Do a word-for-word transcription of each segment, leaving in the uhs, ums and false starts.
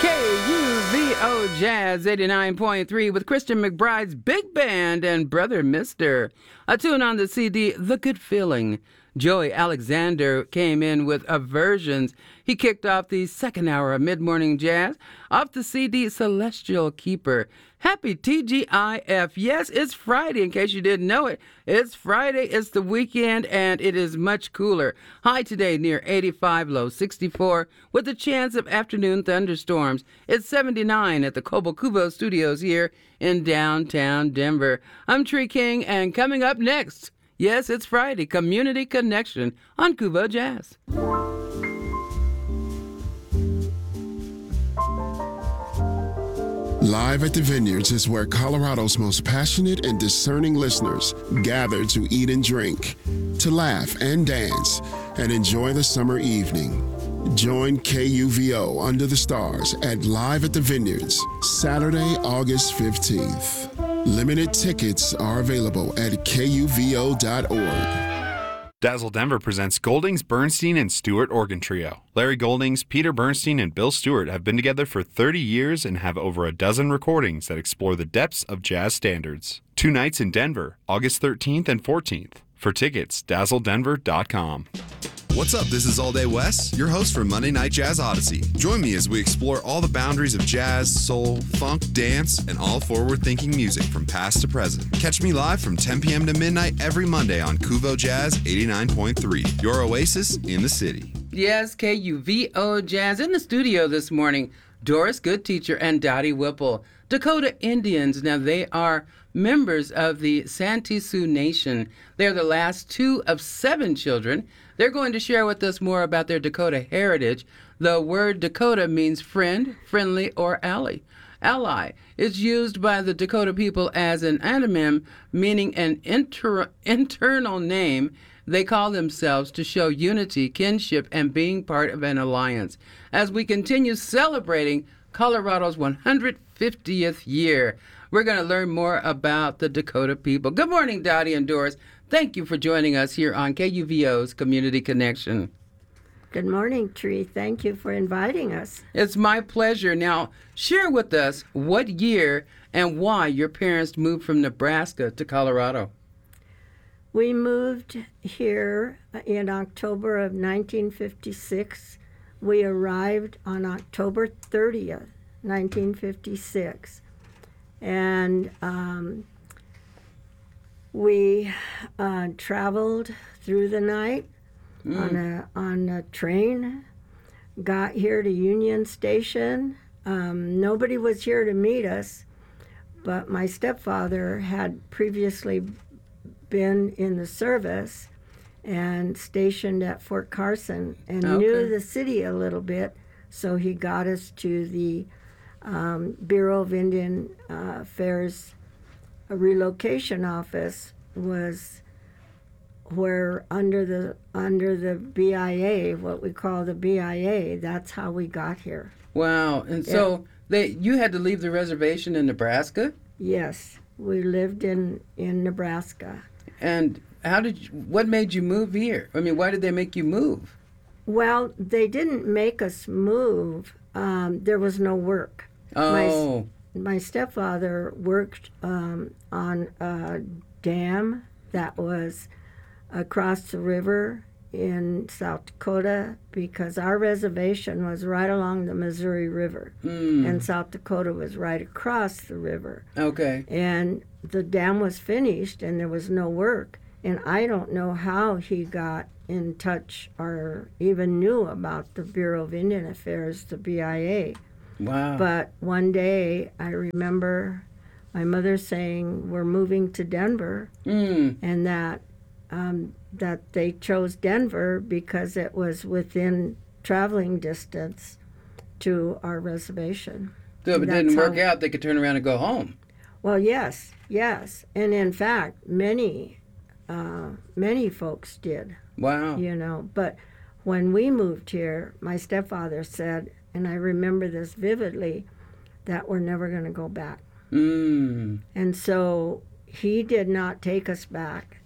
K U V O Jazz eighty-nine point three with Christian McBride's Big Band and Brother Mister. A tune on the C D, The Good Feeling. Joey Alexander came in with Aversions. He kicked off the second hour of Mid-Morning Jazz off the C D Celestial Keeper. Happy T G I F. Yes, it's Friday, in case you didn't know it. It's Friday, it's the weekend, and it is much cooler. High today near eighty-five, low sixty-four, with a chance of afternoon thunderstorms. It's seventy-nine at the Cobo Cubo Studios here in downtown Denver. I'm Tree King, and coming up next, yes, it's Friday, Community Connection on Cubo Jazz. Live at the Vineyards is where Colorado's most passionate and discerning listeners gather to eat and drink, to laugh and dance, and enjoy the summer evening. Join K U V O Under the Stars at Live at the Vineyards, Saturday, August fifteenth. Limited tickets are available at K U V O dot org. Dazzle Denver presents Goldings, Bernstein, and Stewart Organ Trio. Larry Goldings, Peter Bernstein, and Bill Stewart have been together for thirty years and have over a dozen recordings that explore the depths of jazz standards. Two nights in Denver, August thirteenth and fourteenth. For tickets, dazzle denver dot com. What's up? This is All Day Wes, your host for Monday Night Jazz Odyssey. Join me as we explore all the boundaries of jazz, soul, funk, dance, and all forward-thinking music from past to present. Catch me live from ten p.m. to midnight every Monday on Cuvo Jazz eighty-nine point three, your oasis in the city. Yes, K U V O Jazz in the studio this morning. Doris Goodteacher and Dottie Whipple. Dakota Indians, now they are members of the Santee Sioux Nation. They're the last two of seven children. They're going to share with us more about their Dakota heritage. The word Dakota means friend, friendly, or ally. Ally is used by the Dakota people as an anonym, meaning an inter- internal name. They call themselves to show unity, kinship, and being part of an alliance. As we continue celebrating Colorado's one hundred fiftieth year, we're going to learn more about the Dakota people. Good morning, Dottie and Doris. Thank you for joining us here on K U V O's Community Connection. Good morning, Tree. Thank you for inviting us. It's my pleasure. Now, share with us what year and why your parents moved from Nebraska to Colorado. We moved here in October of nineteen fifty-six. We arrived on October thirtieth, nineteen fifty-six. And um, we uh, traveled through the night mm. on a on a train, got here to Union Station. Um, nobody was here to meet us, but my stepfather had previously been in the service and stationed at Fort Carson and okay. knew the city a little bit, so he got us to the um, Bureau of Indian uh, Affairs relocation office, was where under the under the B I A, what we call the B I A, that's how we got here. Wow. And yeah. so they you had to leave the reservation in Nebraska? Yes, we lived in, in Nebraska. And how did you, what made you move here? I mean, why did they make you move? Well, they didn't make us move. Um, there was no work. Oh. My, my stepfather worked um, on a dam that was across the river in South Dakota, because our reservation was right along the Missouri River, mm. and South Dakota was right across the river. Okay. And the dam was finished, and there was no work. And I don't know how he got in touch or even knew about the Bureau of Indian Affairs, the B I A. Wow. But one day, I remember my mother saying, we're moving to Denver, mm. and that um, that they chose Denver because it was within traveling distance to our reservation. So if it That's didn't work how, out, they could turn around and go home. Well, yes, yes. And in fact, many, uh, many folks did. Wow. You know, but when we moved here, my stepfather said, and I remember this vividly, that we're never going to go back. Mm. And so he did not take us back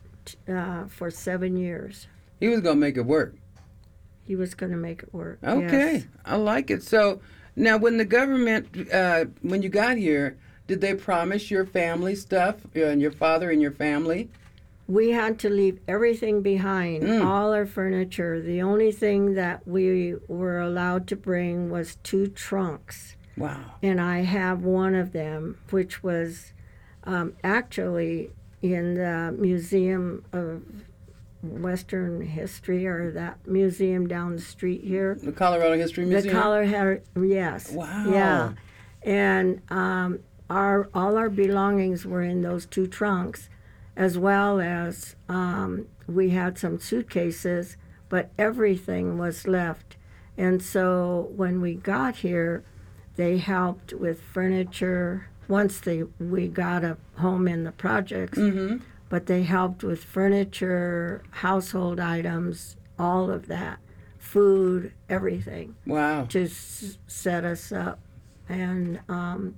uh, for seven years. He was going to make it work. He was going to make it work. Okay. Yes. I like it. So Now, when the government, uh, when you got here, did they promise your family stuff, uh, and your father and your family? We had to leave everything behind, Mm. all our furniture. The only thing that we were allowed to bring was two trunks. Wow. And I have one of them, which was um, actually in the Museum of Western History, or that museum down the street here. The Colorado History Museum? The Colorado, yes. Wow. Yeah. And um, our all our belongings were in those two trunks, as well as um, we had some suitcases, but everything was left. And so when we got here, they helped with furniture. Once they we got a home in the projects, Mm-hmm. but they helped with furniture, household items, all of that, food, everything, Wow. to s- set us up. And um,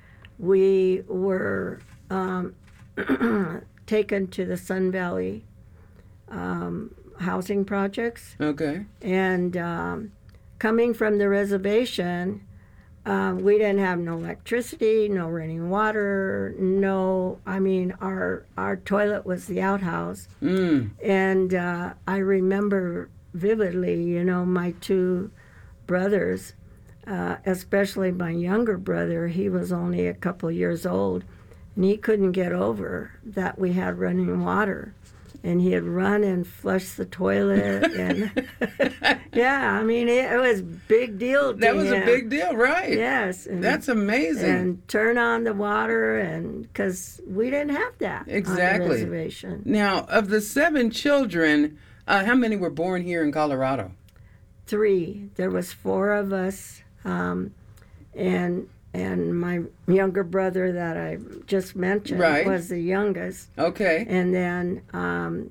we were um, taken to the Sun Valley um, housing projects. Okay. And um, coming from the reservation, uh, we didn't have no electricity, no running water, no, I mean, our, our toilet was the outhouse. Mm. And uh, I remember vividly, you know, my two brothers, uh, especially my younger brother, he was only a couple years old, and he couldn't get over that we had running water. And he'd run and flush the toilet, and yeah, I mean, it, it was a big deal to That was him. a big deal, right? Yes. And, That's amazing. and turn on the water, and because we didn't have that Exactly. on the reservation. Now, of the seven children, uh, how many were born here in Colorado? Three. There was four of us, um, and and my younger brother that I just mentioned Right. was the youngest. Okay. And then um,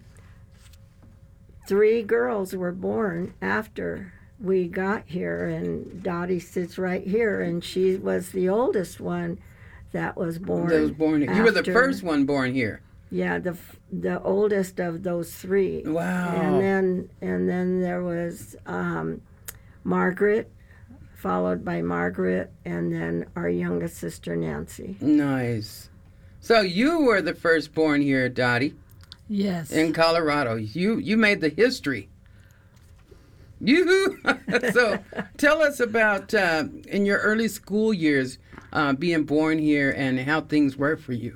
three girls were born after we got here, and Dottie sits right here, and she was the oldest one that was born. That was born here. You were the after- first one born here. Yeah, the f- the oldest of those three. Wow. And then and then there was um, Margaret, followed by Margaret, and then our youngest sister Nancy. Nice. So you were the firstborn here, Dottie, Yes. in Colorado. You you made the history. You. So tell us about uh, in your early school years uh, being born here and how things were for you.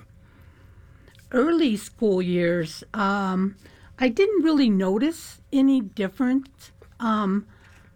Early school years, um, I didn't really notice any difference. Um,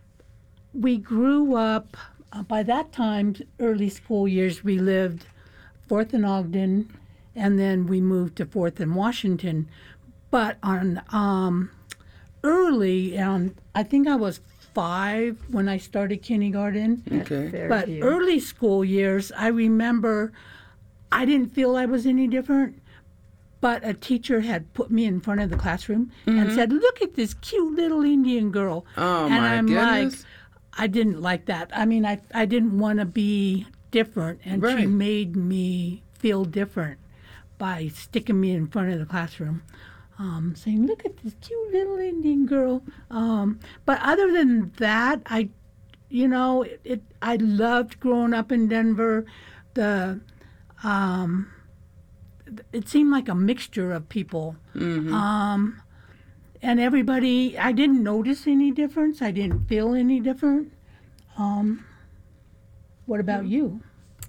we grew up, uh, by that time, early school years, we lived Fourth and Ogden, and then we moved to Fourth and Washington. But on um, early, um, I think I was five when I started kindergarten. Okay. Fairview. But early school years, I remember I didn't feel I was any different, but a teacher had put me in front of the classroom and said, "Look at this cute little Indian girl." Oh, and my I'm goodness. like, I didn't like that. I mean, I, I didn't want to be different, and she Right. made me feel different by sticking me in front of the classroom. Um, saying, "Look at this cute little Indian girl." Um, but other than that, I, you know, it, it. I loved growing up in Denver. The, um, it seemed like a mixture of people, um, and everybody. I didn't notice any difference. I didn't feel any different. Um, what about you?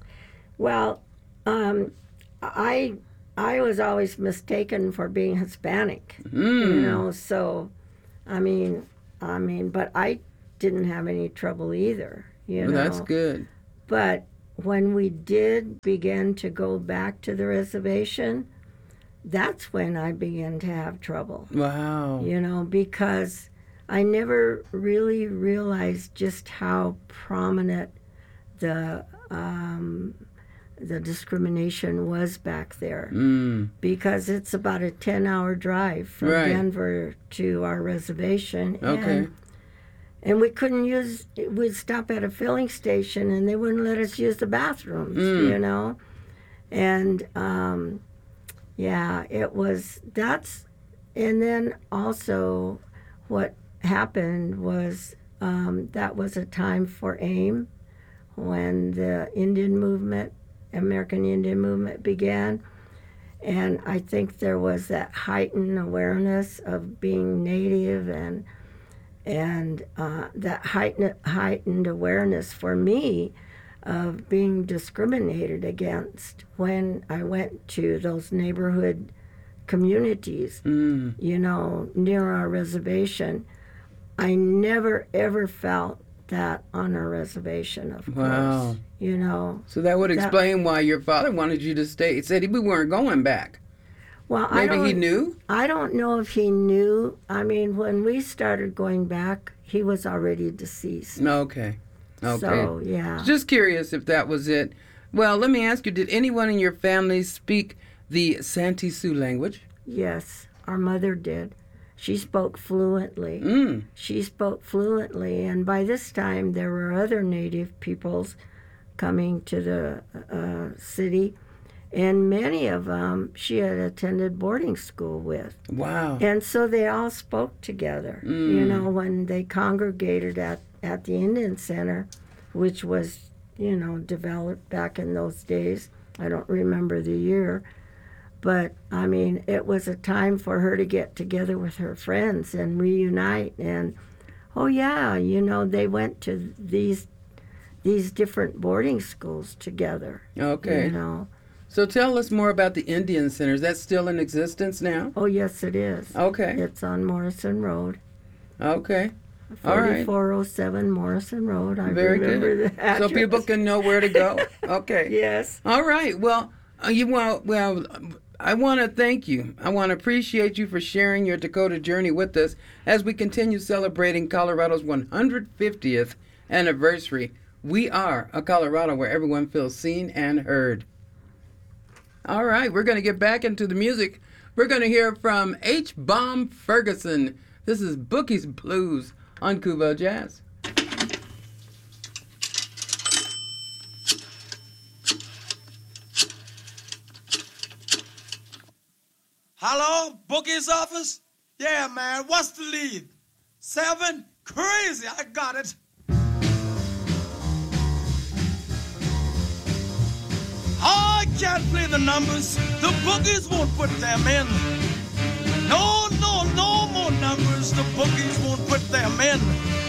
Well, um, I I was always mistaken for being Hispanic, you know. So, I mean, I mean, but I didn't have any trouble either, you Well, know. that's good. But when we did begin to go back to the reservation, that's when I began to have trouble, Wow. you know, because I never really realized just how prominent the um, the discrimination was back there, Mm. because it's about a ten-hour drive from Right. Denver to our reservation. Okay. And, and we couldn't use, we'd stop at a filling station and they wouldn't let us use the bathrooms, Mm. you know? And um, yeah, it was, that's, and then also what happened was um, that was a time for AIM, when the Indian movement, American Indian movement began. And I think there was that heightened awareness of being Native, and and uh, that heightened, heightened awareness for me of being discriminated against when I went to those neighborhood communities, Mm. you know, near our reservation. I never, ever felt that on our reservation, of Wow. course. You know, So that would That- explain why your father wanted you to stay. He said we weren't going back. well, I Maybe don't, he knew? I don't know if he knew. I mean, when we started going back, he was already deceased. Okay. Okay. So, yeah. Just curious if that was it. Well, let me ask you, did anyone in your family speak the Santee Sioux language? Yes, our mother did. She spoke fluently. Mm. She spoke fluently, and by this time there were other Native peoples coming to the uh, city, and many of them she had attended boarding school with. Wow. And so they all spoke together, you know, when they congregated at, at the Indian Center, which was, you know, developed back in those days. I don't remember the year. But, I mean, it was a time for her to get together with her friends and reunite. And, oh, yeah, you know, they went to these these different boarding schools together. Okay. You know. So tell us more about the Indian Center. Is that still in existence now? Oh, yes, it is. Okay. It's on Morrison Road. Okay. All right. forty-four oh seven Morrison Road. I Very remember good. the address. So people can know where to go. Okay. Yes. All right. Well, uh, you want well. I want to thank you. I want to appreciate you for sharing your Dakota journey with us as we continue celebrating Colorado's one hundred fiftieth anniversary. We are a Colorado where everyone feels seen and heard. All right, we're going to get back into the music. We're going to hear from H. Bomb Ferguson. This is Bookie's Blues on Kubo Jazz. Hello, Bookie's office? Yeah, man, what's the lead? Seven? Crazy, I got it. I can't play the numbers. The bookies won't put them in. No, no, no more numbers. The bookies won't put them in.